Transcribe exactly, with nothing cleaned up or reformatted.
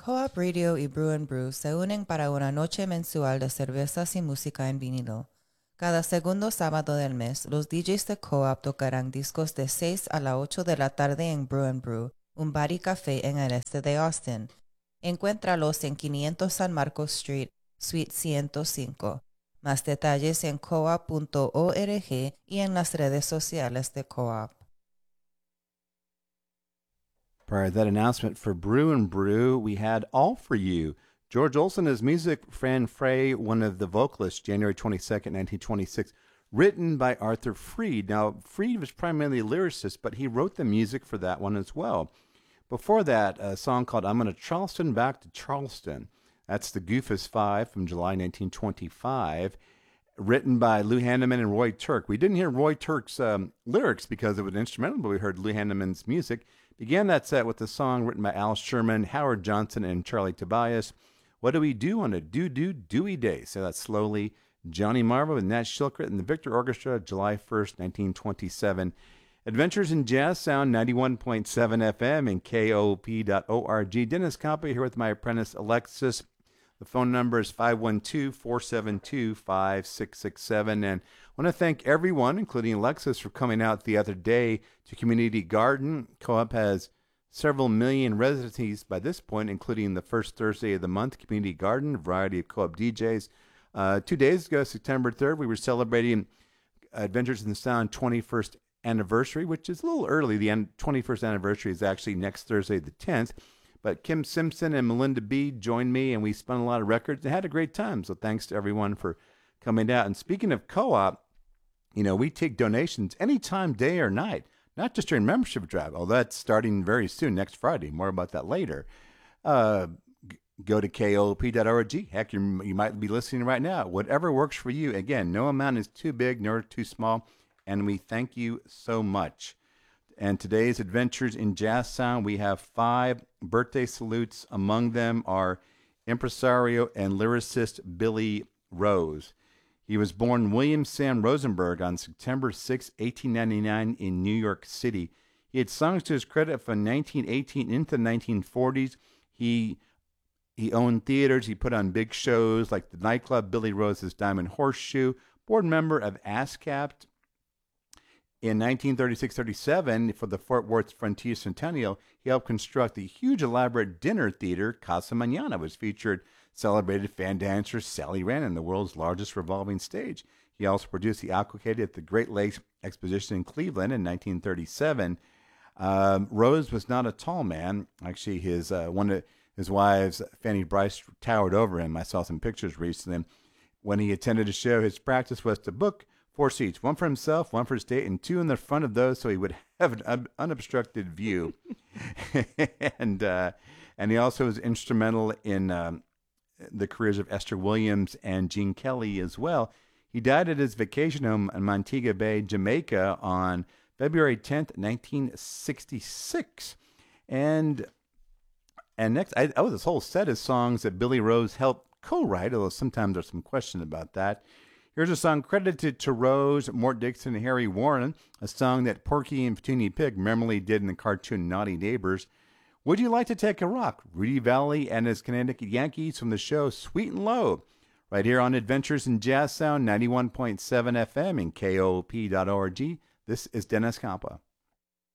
Co-op Radio y Brew and Brew se unen para una noche mensual de cervezas y música en vinilo. Cada segundo sábado del mes, los D Js de Co-op tocarán discos de seis a las ocho de la tarde en Brew and Brew, un bar y café en el este de Austin. Encuéntralos en quinientos San Marcos Street, Suite ciento cinco. Más detalles en coop punto org y en las redes sociales de Co-op. Prior to that announcement for Brew and Brew, we had All For You. George Olson, his music, Fran Frey, one of the vocalists, January twenty-second, nineteen twenty-six, written by Arthur Freed. Now, Freed was primarily a lyricist, but he wrote the music for that one as well. Before that, a song called I'm Gonna Charleston Back to Charleston. That's the Goofus Five from July nineteen twenty-five, written by Lou Hanneman and Roy Turk. We didn't hear Roy Turk's um, lyrics because it was instrumental, but we heard Lou Hanneman's music. Began that set with a song written by Al Sherman, Howard Johnson, and Charlie Tobias. What do we do on a do-do-dooey day? Say that slowly. Johnny Marva with Nat Shilkret and the Victor Orchestra, July first, nineteen twenty-seven. Adventures in Jazz Sound, ninety-one point seven F M and K O P dot org. Dennis Campa here with my apprentice Alexis. The phone number is five one two, four seven two, five six six seven. And I want to thank everyone, including Alexis, for coming out the other day to Community Garden. Co-op has several million residencies by this point, including the first Thursday of the month, Community Garden, a variety of Co-op D Js. Uh, two days ago, September third, we were celebrating Adventures in the Sound twenty-first anniversary, which is a little early. The twenty-first anniversary is actually next Thursday, the tenth. But Kim Simpson and Melinda B joined me, and we spun a lot of records and had a great time. So thanks to everyone for coming out. And speaking of Co-op, you know, we take donations anytime, day or night, not just during membership drive, although that's starting very soon, next Friday. More about that later. Uh, g- go to K O P dot org. Heck, you you might be listening right now. Whatever works for you. Again, no amount is too big nor too small, and we thank you so much. And today's Adventures in Jazz Sound, we have five birthday salutes. Among them are impresario and lyricist Billy Rose. He was born William Sam Rosenberg on September sixth, eighteen ninety-nine in New York City. He had songs to his credit from nineteen eighteen into the nineteen forties. He he owned theaters. He put on big shows like the nightclub Billy Rose's Diamond Horseshoe, board member of ASCAP. In nineteen thirty-six thirty-seven, for the Fort Worth Frontier Centennial, he helped construct the huge elaborate dinner theater Casa Mañana, which featured celebrated fan dancer Sally Rand in the world's largest revolving stage. He also produced the Alcocade at the Great Lakes Exposition in Cleveland in nineteen thirty-seven. Um, Rose was not a tall man. Actually, his uh, one of his wives, Fanny Bryce, towered over him. I saw some pictures recently. When he attended a show, his practice was to book four seats, one for himself, one for his date, and two in the front of those so he would have an un- unobstructed view. and uh, and he also was instrumental in um, the careers of Esther Williams and Gene Kelly as well. He died at his vacation home in Montego Bay, Jamaica on February tenth, nineteen sixty-six. And and next, I, oh, this whole set of songs that Billy Rose helped co-write, although sometimes there's some question about that. Here's a song credited to Rose, Mort Dixon, and Harry Warren, a song that Porky and Petunia Pig memorably did in the cartoon Naughty Neighbors. Would You Like to Take a Rock? Rudy Valley and his Connecticut Yankees from the show Sweet and Low, right here on Adventures in Jazz Sound, ninety-one point seven F M and K O P dot org. This is Dennis Campa.